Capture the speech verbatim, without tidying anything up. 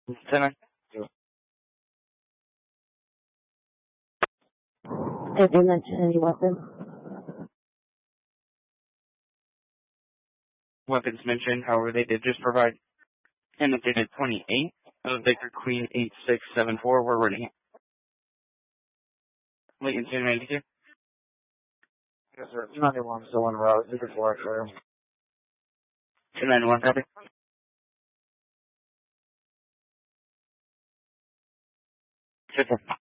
ten Did they mention any weapons? weapons mentioned, however, they did just provide an updated twenty-eight of Victor Queen eight six seven four. We're ready. Latency ninety-two. Yes, sir. two ninety-one still en route. Zero four clear. two ninety-one, copy. Super.